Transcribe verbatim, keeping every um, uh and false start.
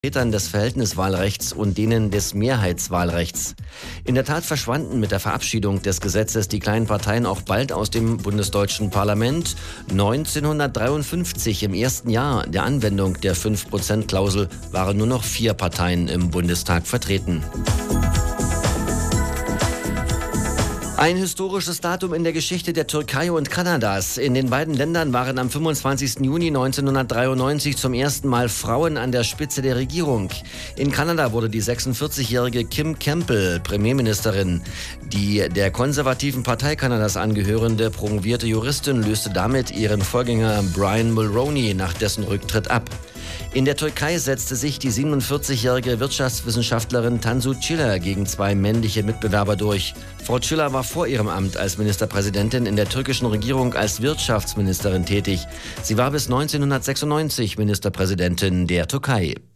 Vertretern des Verhältniswahlrechts und denen des Mehrheitswahlrechts. In der Tat verschwanden mit der Verabschiedung des Gesetzes die kleinen Parteien auch bald aus dem bundesdeutschen Parlament. neunzehnhundertdreiundfünfzig, im ersten Jahr der Anwendung der fünf Prozent Klausel, waren nur noch vier Parteien im Bundestag vertreten. Ein historisches Datum in der Geschichte der Türkei und Kanadas. In den beiden Ländern waren am fünfundzwanzigsten Juni neunzehnhundertdreiundneunzig zum ersten Mal Frauen an der Spitze der Regierung. In Kanada wurde die sechsundvierzigjährige Kim Campbell Premierministerin. Die der konservativen Partei Kanadas angehörende promovierte Juristin löste damit ihren Vorgänger Brian Mulroney nach dessen Rücktritt ab. In der Türkei setzte sich die siebenundvierzigjährige Wirtschaftswissenschaftlerin Tansu Çiller gegen zwei männliche Mitbewerber durch. Frau Çiller war vor ihrem Amt als Ministerpräsidentin in der türkischen Regierung als Wirtschaftsministerin tätig. Sie war bis neunzehnhundertsechsundneunzig Ministerpräsidentin der Türkei.